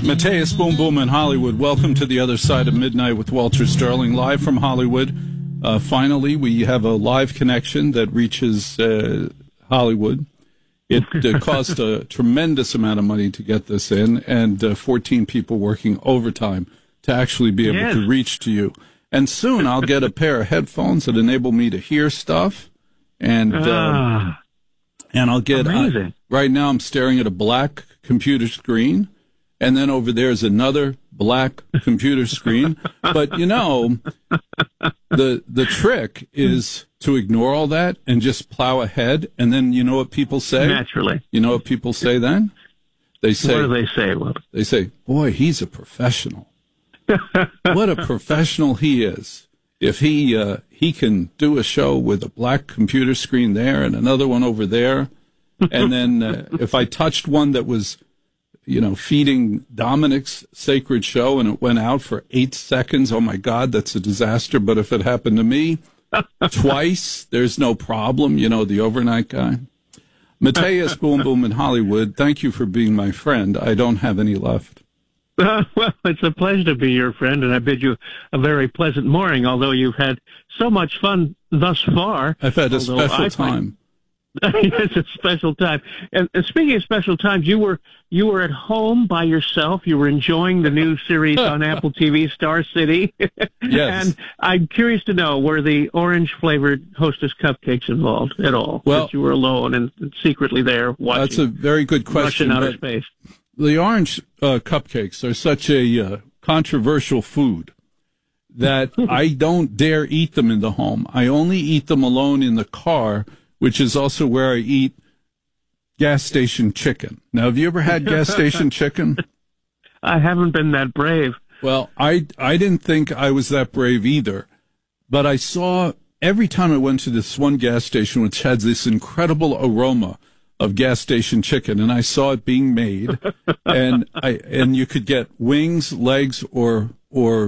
Mateus Boom Boom in Hollywood. Welcome to the other side of midnight with Walter Sterling, live from Hollywood. Finally, we have a live connection that reaches Hollywood. It cost a tremendous amount of money to get this in, and 14 people working overtime to actually be able to reach to you. And soon I'll get a pair of headphones that enable me to hear stuff, and I'll get. Right now, I'm staring at a black computer screen. And then over there is another black computer screen. But, you know, the trick is to ignore all that and just plow ahead. And then you know what people say? Naturally. You know what people say then? They say, what do they say? Well, they say, boy, he's a professional. What a professional he is. If he can do a show with a black computer screen there and another one over there. And then if I touched one that was, you know, feeding Dominic's sacred show and it went out for 8 seconds, oh my God, that's a disaster. But if it happened to me twice, there's no problem. You know, the overnight guy. Mateus Boom Boom in Hollywood, thank you for being my friend. I don't have any left. Well, it's a pleasure to be your friend, and I bid you a very pleasant morning, although you've had so much fun thus far. I've had a special time. It's a special time. And speaking of special times, you were at home by yourself. You were enjoying the new series on Apple TV, Star City. Yes. And I'm curious to know, were the orange-flavored Hostess cupcakes involved at all? Well, that you were alone and secretly there watching. That's a very good question. Russian outer space. The orange cupcakes are such a controversial food that I don't dare eat them in the home. I only eat them alone in the car, which is also where I eat gas station chicken. Now, have you ever had gas station chicken? I haven't been that brave. Well, I didn't think I was that brave either, but I saw every time I went to this one gas station, which had this incredible aroma of gas station chicken, and I saw it being made, and you could get wings, legs, or